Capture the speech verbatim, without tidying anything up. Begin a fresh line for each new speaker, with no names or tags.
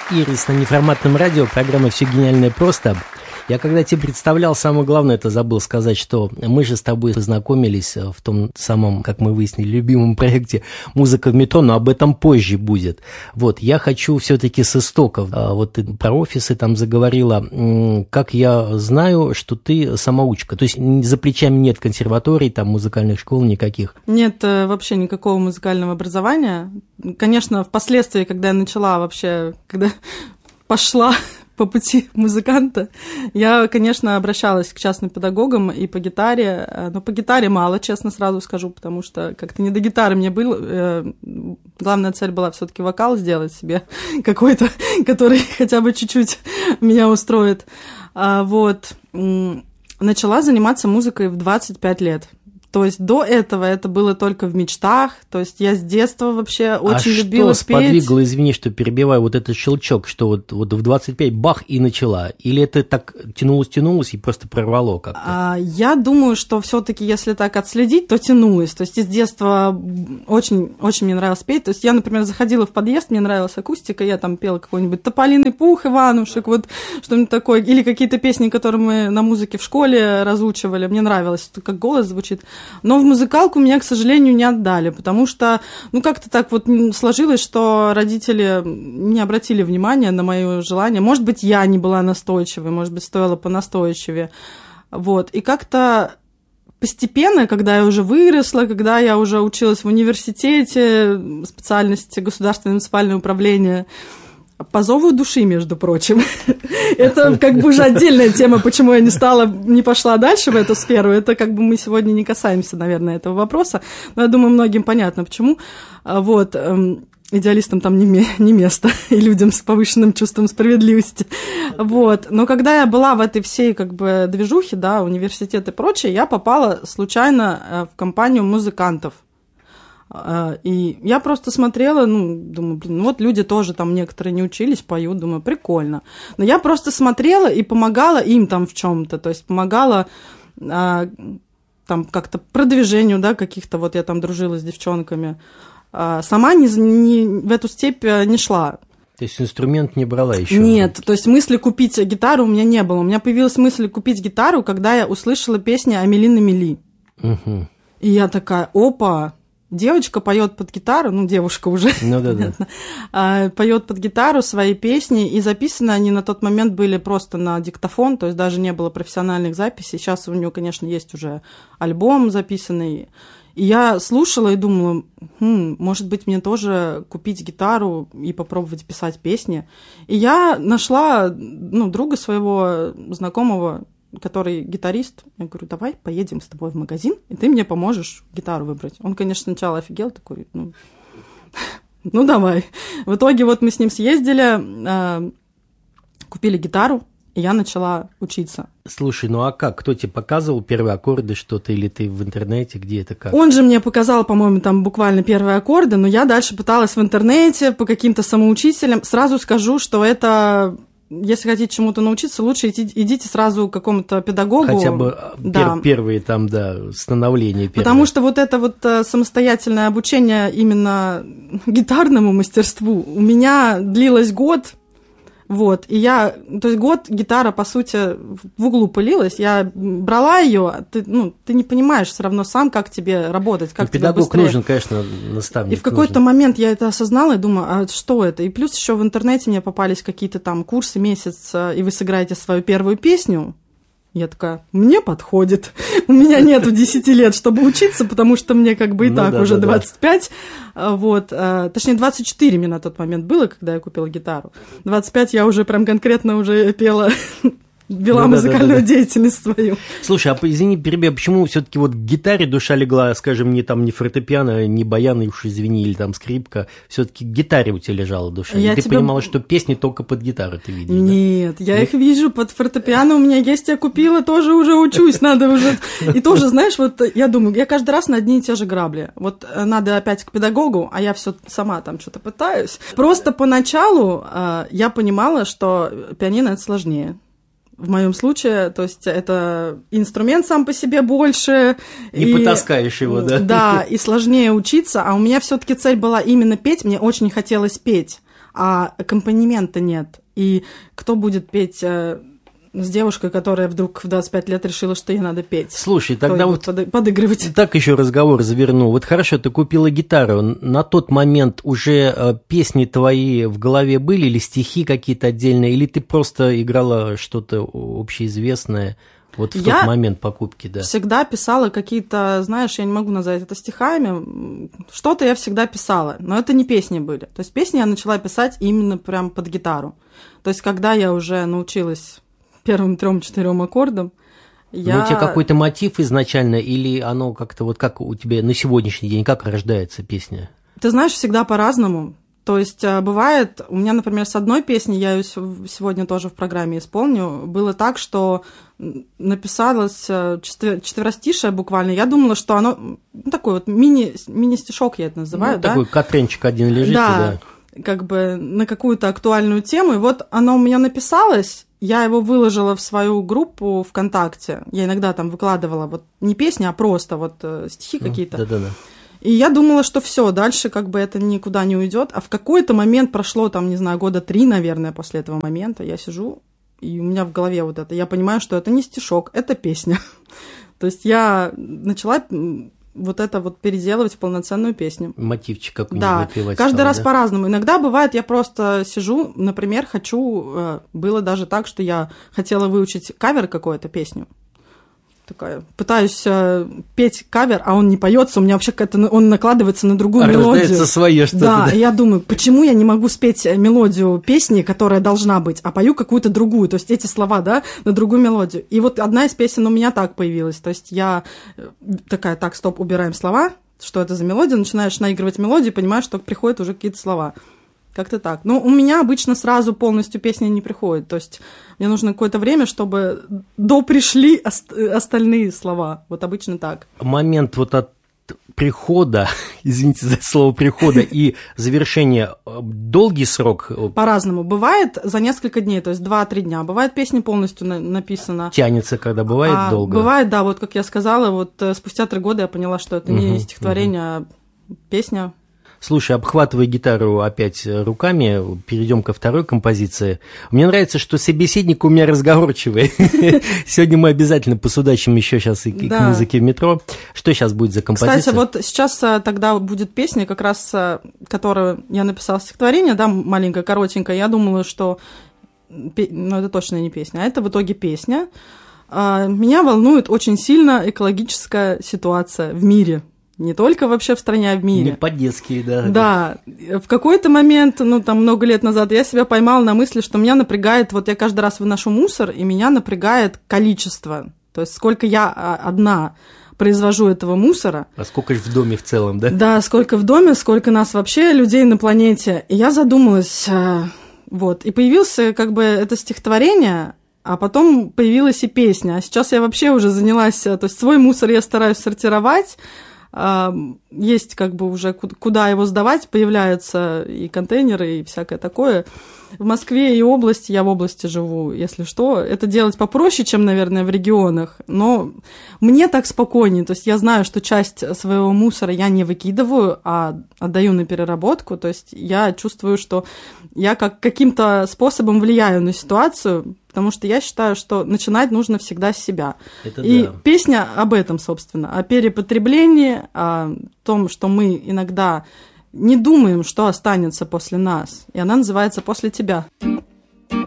Ирис на неформатном радио, программа «Все гениальное просто». Я когда тебе представлял, самое главное, это забыл сказать, что мы же с тобой познакомились в том самом, как мы выяснили, любимом проекте «Музыка в метро», но об этом позже будет. Вот, я хочу все-таки с истоков. Вот ты про офисы там заговорила. Как я знаю, что ты самоучка, то есть за плечами нет консерваторий, там музыкальных школ никаких?
Нет вообще никакого музыкального образования. Конечно, впоследствии, когда я начала вообще, когда пошла по пути музыканта, я, конечно, обращалась к частным педагогам и по гитаре, но по гитаре мало, честно сразу скажу, потому что как-то не до гитары мне было. Главная цель была все-таки вокал сделать себе какой-то, который хотя бы чуть-чуть меня устроит. Вот. Начала заниматься музыкой в двадцать пять лет. То есть до этого это было только в мечтах, то есть я с детства вообще очень а любила петь. А что
сподвигло, извини, что перебиваю, вот этот щелчок, что вот, вот в двадцать пять бах и начала? Или это так тянулось-тянулось и просто прорвало как-то?
А, я думаю, что все-таки, если так отследить, то тянулось. То есть из детства очень, очень мне нравилось петь. То есть я, например, заходила в подъезд, мне нравилась акустика, я там пела какой-нибудь «Тополиный пух», «Иванушек», вот что-нибудь такое. Или какие-то песни, которые мы на музыке в школе разучивали. Мне нравилось, как голос звучит. Но в музыкалку меня, к сожалению, не отдали, потому что, ну, как-то так вот сложилось, что родители не обратили внимания на мое желание. Может быть, я не была настойчивой, может быть, стоило понастойчивее. Вот. И как-то постепенно, когда я уже выросла, когда я уже училась в университете, специальности государственное муниципальное управление, по зову души, между прочим. Это как бы уже отдельная тема, почему я не стала, не пошла дальше в эту сферу. Это как бы мы сегодня не касаемся, наверное, этого вопроса. Но я думаю, многим понятно, почему. Вот. Идеалистам там не, не место, и людям с повышенным чувством справедливости. Вот. Но когда я была в этой всей как бы движухе, да, университет и прочее, я попала случайно в компанию музыкантов. И я просто смотрела, ну, думаю, блин, ну вот люди тоже там некоторые не учились, поют, думаю, прикольно. Но я просто смотрела и помогала им там в чем-то, то есть помогала а, там как-то продвижению, да, каких-то, вот я там дружила с девчонками. А, сама не, не, в эту степь не шла.
То есть инструмент не брала еще?
Нет, то есть мысли купить гитару у меня не было. У меня появилась мысль купить гитару, когда я услышала песни Амели на мели. Угу. И я такая, опа! Девочка поет под гитару, ну, девушка уже,
ну, да, да.
а, поет под гитару свои песни, и записаны они на тот момент были просто на диктофон, то есть даже не было профессиональных записей. Сейчас у нее, конечно, есть уже альбом записанный. И я слушала и думала, хм, может быть, мне тоже купить гитару и попробовать писать песни. И я нашла, ну, друга своего знакомого, который гитарист, я говорю, давай поедем с тобой в магазин, и ты мне поможешь гитару выбрать. Он, конечно, сначала офигел, такой, ну, ну давай. В итоге вот мы с ним съездили, э, купили гитару, и я начала учиться.
Слушай, ну а как? Кто тебе показывал первые аккорды что-то, или ты в интернете, где это, как?
Он же мне показал, по-моему, там буквально первые аккорды, но я дальше пыталась в интернете по каким-то самоучителям. Сразу скажу, что это... Если хотите чему-то научиться, лучше идите, идите сразу к какому-то педагогу.
Хотя бы да. пер, первые там, да, становления. Первые.
Потому что вот это вот самостоятельное обучение именно гитарному мастерству у меня длилось год. Вот, и я, то есть год гитара, по сути, в углу пылилась, я брала ее, ты, ну, ты не понимаешь все равно сам, как тебе работать, как тебе
педагог
быстрее.
Нужен, конечно, наставник.
И в какой-то
нужен.
момент я это осознала и думаю, а что это? И плюс еще в интернете мне попались какие-то там курсы, месяц, и вы сыграете свою первую песню. Я такая, мне подходит. У меня нету десяти лет, чтобы учиться, потому что мне как бы и ну, так да, уже да, двадцать пять. Да. Вот. Точнее, двадцать четыре мне на тот момент было, когда я купила гитару. двадцать пять я уже прям конкретно уже пела... Вела ну, музыкальную да, да, да. деятельность свою.
Слушай, а извини, перебей, почему все-таки вот к гитаре душа легла, скажем, не там не фортепиано, не баян, уж извини, или там скрипка, все-таки к гитаре у тебя лежала душа. Я и ты тебя... понимала, что песни только под гитару ты видишь?
Нет,
да?
я Нет? их вижу под фортепиано, у меня есть, я купила, тоже уже учусь, надо уже. И тоже, знаешь, вот я думаю, я каждый раз на одни и те же грабли. Вот надо опять к педагогу, а я все сама там что-то пытаюсь. Просто поначалу я понимала, что пианино это сложнее. В моем случае, то есть это инструмент сам по себе больше.
Не и, потаскаешь его, да?
Да, и сложнее учиться, а у меня все-таки цель была именно петь, мне очень хотелось петь. а аккомпанемента нет. И кто будет петь э, с девушкой, которая вдруг в двадцать пять лет решила, что ей надо петь?
Слушай, тогда вот
под, подыгрывать.
Так еще разговор заверну. Вот хорошо, ты купила гитару. На тот момент уже э, песни твои в голове были, или стихи какие-то отдельные, или ты просто играла что-то общеизвестное? Вот в я тот момент покупки, да.
Всегда писала какие-то, знаешь, я не могу назвать это стихами, что-то я всегда писала, но это не песни были. То есть песни я начала писать именно прям под гитару. То есть когда я уже научилась первым трем-четырем аккордам, я...
Ну, у тебя какой-то мотив изначально, или оно как-то вот как у тебя на сегодняшний день, как рождается песня?
Ты знаешь, всегда по-разному. То есть бывает, у меня, например, с одной песней, я ее сегодня тоже в программе исполню, было так, что написалось четверостишее буквально. Я думала, что оно ну, такой вот мини, мини-стишок, я это называю.
Ну,
да?
Такой катренчик один лежит.
Да, да, как бы на какую-то актуальную тему. И вот оно у меня написалось, я его выложила в свою группу ВКонтакте. Я иногда там выкладывала вот не песни, а просто вот стихи какие-то.
Да-да-да.
И я думала, что все, дальше как бы это никуда не уйдет. А в какой-то момент прошло, там, не знаю, года три, наверное, после этого момента, я сижу, и у меня в голове вот это. Я понимаю, что это не стишок, это песня. То есть я начала вот это вот переделывать в полноценную песню.
Мотивчик какой-нибудь
да,
выпивать.
Каждый
стал,
раз
да?
по-разному. Иногда бывает, я просто сижу, например, хочу... Было даже так, что я хотела выучить кавер какой-то песню. Такая, пытаюсь э, петь кавер, а он не поется, у меня вообще какая-то, он накладывается на другую а мелодию.
Рождается свое что-то.
Да,
да,
и я думаю, почему я не могу спеть мелодию песни, которая должна быть, а пою какую-то другую, то есть эти слова, да, на другую мелодию. И вот одна из песен у меня так появилась, то есть я такая, так, стоп, убираем слова, что это за мелодия, начинаешь наигрывать мелодию, понимаешь, что приходят уже какие-то слова. Как-то так. Но у меня обычно сразу полностью песня не приходит. То есть мне нужно какое-то время, чтобы до пришли остальные слова. Вот обычно так.
Момент вот от прихода, извините за слово прихода, и завершения долгий срок?
По-разному. Бывает за несколько дней, то есть два-три дня. Бывает песня полностью на- написана.
Тянется, когда бывает
а
долго?
Бывает, да, вот как я сказала, вот спустя три года я поняла, что это не угу, стихотворение, угу. а песня.
Слушай, обхватывая гитару опять руками, перейдем ко второй композиции. Мне нравится, что собеседник у меня разговорчивый. Сегодня мы обязательно посудачим еще сейчас и к музыке в метро. Что сейчас будет за композиция?
Кстати, вот сейчас тогда будет песня, как раз, которую я написала стихотворение, да, маленькая, коротенькая. Я думала, что ну, это точно не песня, а это в итоге песня. Меня волнует очень сильно экологическая ситуация в мире. Не только вообще в стране, а в мире.
Не по-детски, да.
Да. В какой-то момент, ну, там, много лет назад, я себя поймала на мысли, что меня напрягает, вот я каждый раз выношу мусор, и меня напрягает количество. То есть сколько я одна произвожу этого мусора.
А сколько же в доме в целом, да?
Да, сколько в доме, сколько нас вообще, людей на планете. И я задумалась, вот, и появился как бы это стихотворение, а потом появилась и песня. А сейчас я вообще уже занялась, то есть свой мусор я стараюсь сортировать. Есть как бы уже куда его сдавать, появляются и контейнеры, и всякое такое. В Москве и области, я в области живу, если что, это делать попроще, чем, наверное, в регионах, но мне так спокойнее, то есть я знаю, что часть своего мусора я не выкидываю, а отдаю на переработку, то есть я чувствую, что я как каким-то способом влияю на ситуацию, потому что я считаю, что начинать нужно всегда с себя.
Это
и
да.
Песня об этом, собственно, о перепотреблении, о том, что мы иногда не думаем, что останется после нас. И она называется «После тебя».